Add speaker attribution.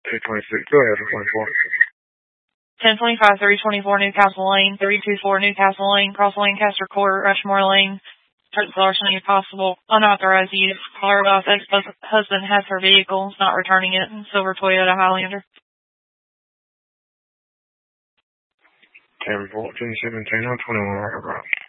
Speaker 1: 226. Go ahead, 24.
Speaker 2: 1025, 324 Newcastle Lane, 324 Newcastle Lane, Cross Lancaster Court, Rushmore Lane. Drugs larceny if possible. Unauthorized use. Caller about ex-husband has her vehicle, not returning it. Silver Toyota Highlander.
Speaker 1: 10-14, 17, 21 right across.